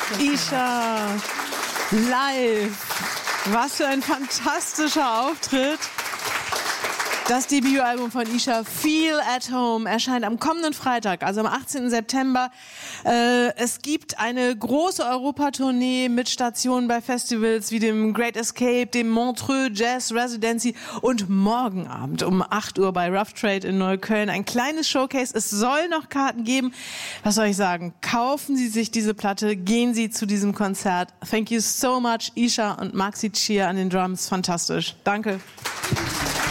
Isha, live. Was für ein fantastischer Auftritt. Das Debütalbum von Isha, Feel at Home, erscheint am kommenden Freitag, also am 18. September. Es gibt eine große Europatournee mit Stationen bei Festivals wie dem Great Escape, dem Montreux Jazz Residency und morgen Abend um 8 Uhr bei Rough Trade in Neukölln ein kleines Showcase. Es soll noch Karten geben. Was soll ich sagen? Kaufen Sie sich diese Platte, gehen Sie zu diesem Konzert. Thank you so much, Isha und Maxi Chia an den Drums. Fantastisch. Danke.